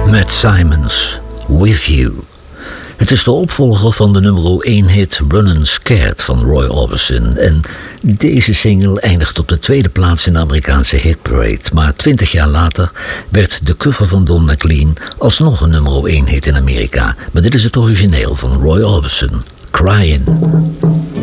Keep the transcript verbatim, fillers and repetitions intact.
Matt Simons, With You. Het is de opvolger van de nummer één hit Runnin' Scared van Roy Orbison. En deze single eindigt op de tweede plaats in de Amerikaanse hitparade. Maar twintig jaar later werd de cover van Don McLean alsnog een nummer één hit in Amerika. Maar dit is het origineel van Roy Orbison, Crying.